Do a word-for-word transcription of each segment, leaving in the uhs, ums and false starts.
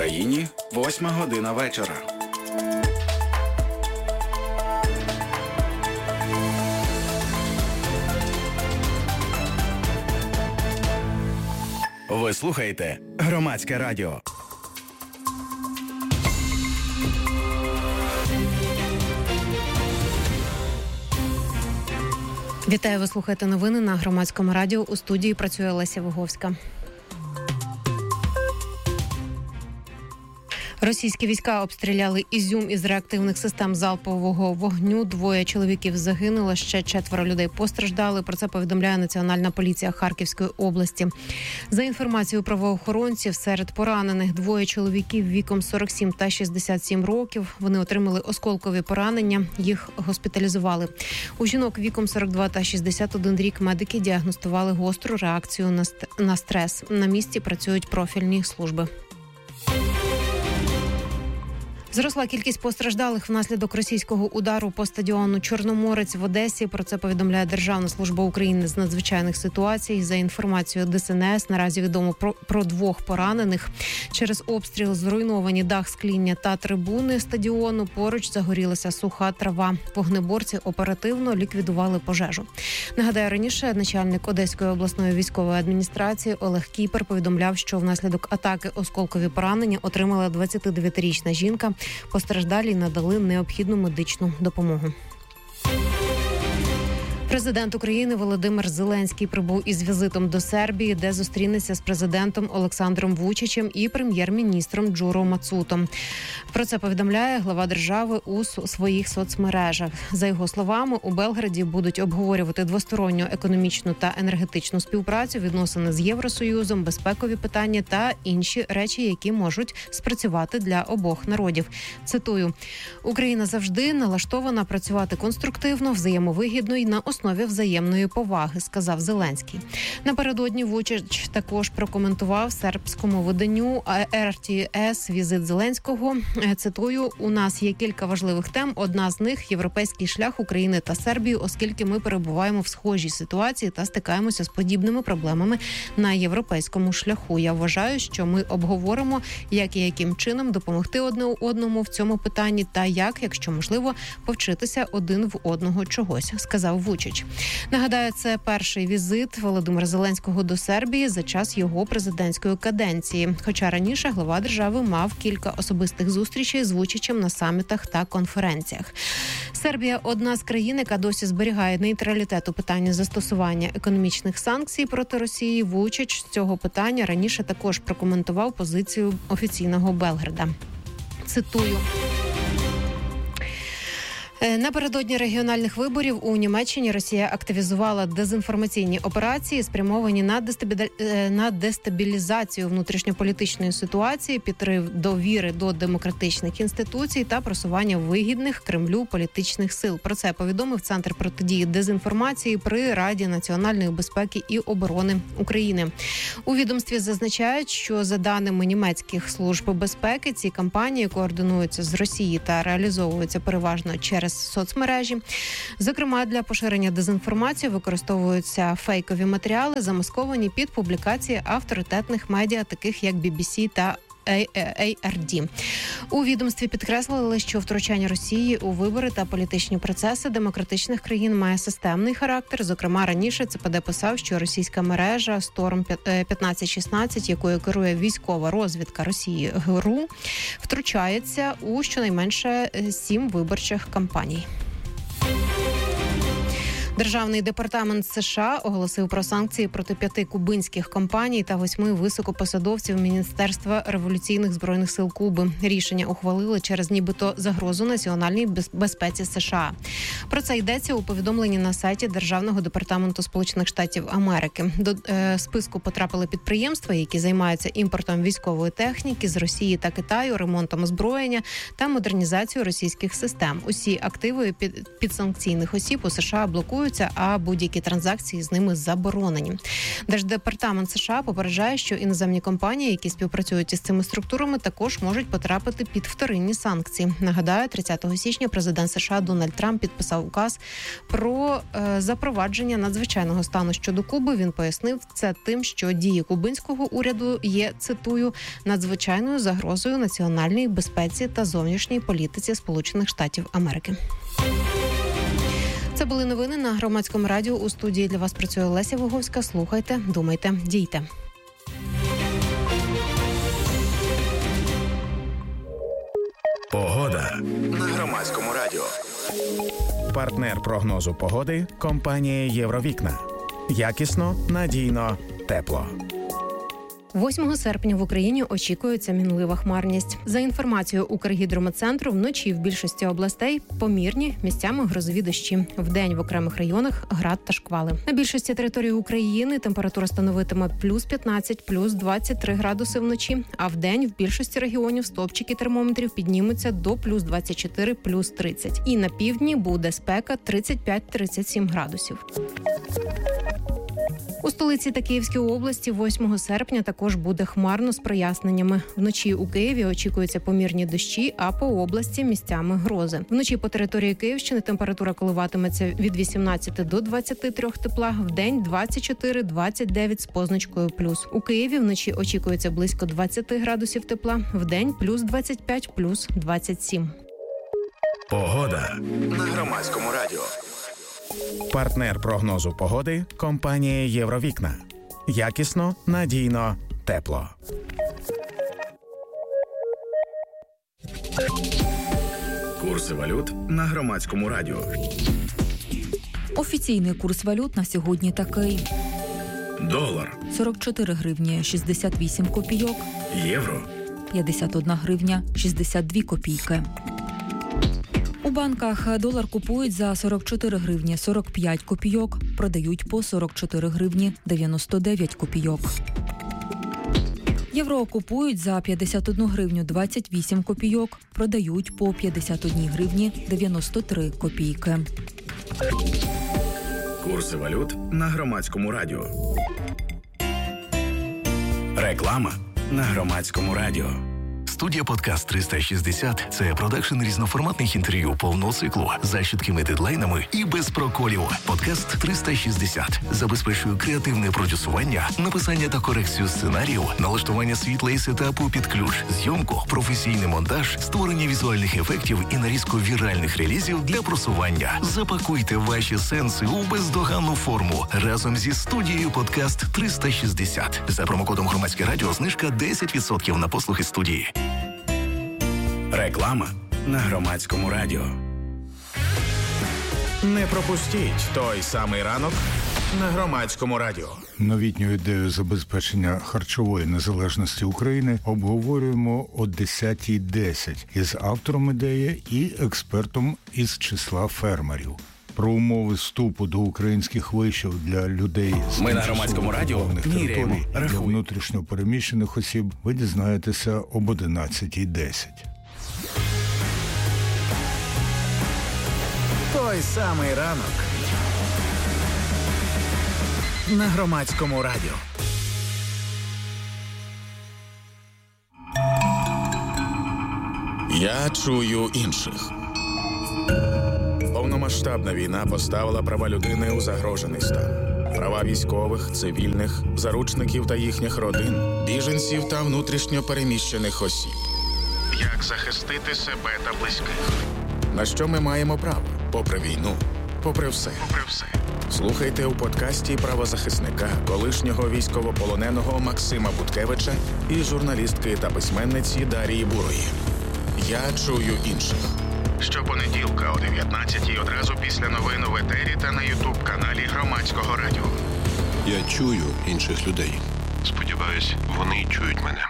Україні восьма година вечора. Ви слухаєте Громадське радіо. Вітаю, ви слухаєте новини на Громадському радіо. У студії працює Леся Виговська. Російські війська обстріляли Ізюм із реактивних систем залпового вогню. Двоє чоловіків загинуло, ще четверо людей постраждали. Про це повідомляє Національна поліція Харківської області. За інформацією правоохоронців, серед поранених двоє чоловіків віком сорок сім та шістдесят сім років. Вони отримали осколкові поранення, їх госпіталізували. У жінок віком сорок два та шістдесят один рік медики діагностували гостру реакцію на стрес. На місці працюють профільні служби. Зросла кількість постраждалих внаслідок російського удару по стадіону «Чорноморець» в Одесі. Про це повідомляє Державна служба України з надзвичайних ситуацій. За інформацією Де Ес Ен Ес, наразі відомо про, про двох поранених. Через обстріл зруйновані дах, скління та трибуни стадіону. Поруч загорілася суха трава. Вогнеборці оперативно ліквідували пожежу. Нагадаю, раніше начальник Одеської обласної військової адміністрації Олег Кіпер повідомляв, що внаслідок атаки осколкові поранення отримала двадцятидевятирічна жінка. Постраждалі надали необхідну медичну допомогу. Президент України Володимир Зеленський прибув із візитом до Сербії, де зустрінеться з президентом Олександром Вучичем і прем'єр-міністром Джуро Мацутом. Про це повідомляє глава держави у своїх соцмережах. За його словами, у Белграді будуть обговорювати двосторонню економічну та енергетичну співпрацю, відносини з Євросоюзом, безпекові питання та інші речі, які можуть спрацювати для обох народів. Цитую: «Україна завжди налаштована працювати конструктивно, взаємовигідно і на основі основі взаємної поваги», – сказав Зеленський. Напередодні Вучич також прокоментував сербському виданню Ар Ті Ес візит Зеленського. Цитую: «У нас є кілька важливих тем. Одна з них – європейський шлях України та Сербії, оскільки ми перебуваємо в схожій ситуації та стикаємося з подібними проблемами на європейському шляху. Я вважаю, що ми обговоримо, як і яким чином допомогти одне одному в цьому питанні та як, якщо можливо, повчитися один в одного чогось», – сказав Вучич. Нагадаю, це перший візит Володимира Зеленського до Сербії за час його президентської каденції. Хоча раніше глава держави мав кілька особистих зустрічей з Вучичем на самітах та конференціях. Сербія – одна з країн, яка досі зберігає нейтралітет у питанні застосування економічних санкцій проти Росії. Вучич з цього питання раніше також прокоментував позицію офіційного Белграда. Цитую: «Напередодні регіональних виборів у Німеччині Росія активізувала дезінформаційні операції, спрямовані на, дестабілі... на дестабілізацію внутрішньополітичної ситуації, підрив довіри до демократичних інституцій та просування вигідних Кремлю політичних сил». Про це повідомив Центр протидії дезінформації при Раді національної безпеки і оборони України. У відомстві зазначають, що за даними німецьких служб безпеки, ці кампанії координуються з Росії та реалізовуються переважно через соцмережі. Зокрема, для поширення дезінформації використовуються фейкові матеріали, замасковані під публікації авторитетних медіа, таких як Бі Бі Сі та Ей Ар Ді. У відомстві підкреслили, що втручання Росії у вибори та політичні процеси демократичних країн має системний характер. Зокрема, раніше Це Пе Де писав, що російська мережа Сторм п'ятнадцять шістнадцять, якою керує військова розвідка Росії ГРУ, втручається у щонайменше сім виборчих кампаній. Державний департамент США оголосив про санкції проти п'яти кубинських компаній та восьми високопосадовців Міністерства революційних збройних сил Куби. Рішення ухвалили через нібито загрозу національній безпеці США. Про це йдеться у повідомленні на сайті Державного департаменту Сполучених Штатів Америки. До е, списку потрапили підприємства, які займаються імпортом військової техніки з Росії та Китаю, ремонтом озброєння та модернізацією російських систем. Усі активи під, підсанкційних осіб у США блокують реєструються, а будь-які транзакції з ними заборонені. Держдепартамент США попереджає, що іноземні компанії, які співпрацюють із цими структурами, також можуть потрапити під вторинні санкції. Нагадаю, тридцятого січня президент США Дональд Трамп підписав указ про е, запровадження надзвичайного стану щодо Куби. Він пояснив це тим, що дії кубинського уряду є, цитую, надзвичайною загрозою національній безпеці та зовнішній політиці Сполучених Штатів Америки. Це були новини на Громадському радіо. У студії для вас працює Леся Виговська. Слухайте, думайте, дійте. Погода на Громадському радіо. Партнер прогнозу погоди – компанія «Євровікна». Якісно, надійно, тепло. восьмого серпня в Україні очікується мінлива хмарність. За інформацією Укргідрометцентру, вночі в більшості областей помірні, місцями грозові дощі. Вдень в окремих районах град та шквали. На більшості території України температура становитиме плюс п'ятнадцять, плюс двадцять три градуси вночі, а вдень в більшості регіонів стовпчики термометрів піднімуться до плюс двадцять чотири, плюс тридцять. І на півдні буде спека тридцять п'ять - тридцять сім градусів. У столиці та Київській області восьмого серпня також буде хмарно з проясненнями. Вночі у Києві очікуються помірні дощі, а по області місцями грози. Вночі по території Київщини температура коливатиметься від вісімнадцяти до двадцяти трьох тепла, вдень двадцять чотири - двадцять дев'ять з позначкою плюс. У Києві вночі очікується близько двадцяти градусів тепла, вдень плюс двадцять п'ять, плюс двадцять сім. Погода на Громадському радіо. Партнер прогнозу погоди – компанія «Євровікна». Якісно, надійно, тепло. Курси валют на Громадському радіо. Офіційний курс валют на сьогодні такий. Долар сорок чотири гривні шістдесят вісім копійок. Євро п'ятдесят одна гривня шістдесят дві копійки. У банках долар купують за сорок чотири гривні сорок п'ять копійок, продають по сорок чотири гривні дев'яносто дев'ять копійок. Євро купують за п'ятдесят одну гривню двадцять вісім копійок, продають по п'ятдесят одну гривні дев'яносто три копійки. Курси валют на Громадському радіо. Реклама на Громадському радіо. Студія «Подкаст триста шістдесят» – це продакшн різноформатних інтерв'ю повного циклу за чіткими дедлайнами і без проколів. «Подкаст триста шістдесят» забезпечує креативне продюсування, написання та корекцію сценаріїв, налаштування світла і сетапу під ключ, зйомку, професійний монтаж, створення візуальних ефектів і нарізку віральних релізів для просування. Запакуйте ваші сенси у бездоганну форму разом зі студією «Подкаст триста шістдесят». За промокодом «Громадське радіо» знижка десять відсотків на послуги студії. Реклама на Громадському радіо. Не пропустіть той самий ранок на Громадському радіо. Новітню ідею забезпечення харчової незалежності України обговорюємо о десятій десять із автором ідеї і експертом із числа фермерів. Про умови вступу до українських вишів для людей з Ми на Громадському радіо міряємо, територій, для рахуємо. внутрішньо переміщених осіб ви дізнаєтеся об одинадцятій десять. Той самий ранок на Громадському радіо. Я чую інших. Повномасштабна війна поставила права людини у загрожений стан. Права військових, цивільних, заручників та їхніх родин, біженців та внутрішньо переміщених осіб. Як захистити себе та близьких? На що ми маємо право? Попри війну, попри все. Попри все. Слухайте у подкасті правозахисника, колишнього військовополоненого Максима Буткевича і журналістки та письменниці Дарії Бурої. Я чую інших. Щопонеділка о дев'ятнадцятій одразу після новин у етері та на ютуб-каналі Громадського радіо. Я чую інших людей. Сподіваюсь, вони чують мене.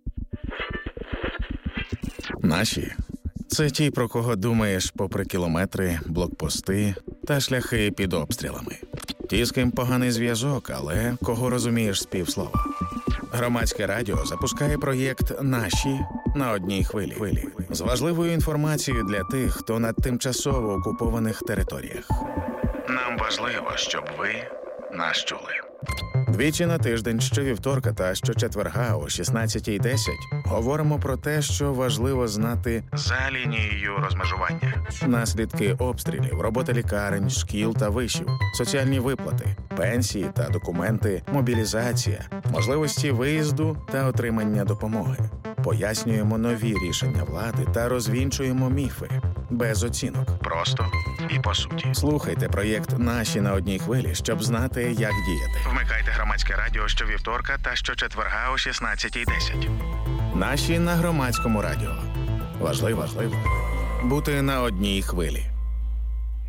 Наші – це ті, про кого думаєш попри кілометри, блокпости та шляхи під обстрілами. Ті, з ким поганий зв'язок, але кого розумієш з півслова. Громадське радіо запускає проєкт «Наші» на одній хвилі. З важливою інформацією для тих, хто на тимчасово окупованих територіях. Нам важливо, щоб ви нас чули. Двічі на тиждень, щовівторка та щочетверга о шістнадцятій десять говоримо про те, що важливо знати за лінією розмежування. Наслідки обстрілів, робота лікарень, шкіл та вишів, соціальні виплати, пенсії та документи, мобілізація, можливості виїзду та отримання допомоги. Пояснюємо нові рішення влади та розвінчуємо міфи. Без оцінок. Просто і по суті. Слухайте проєкт «Наші на одній хвилі», щоб знати, як діяти. Вмикайте громадське радіо щовівторка та щочетверга о шістнадцятій десять. Наші на громадському радіо. Важливо, важливо бути на одній хвилі.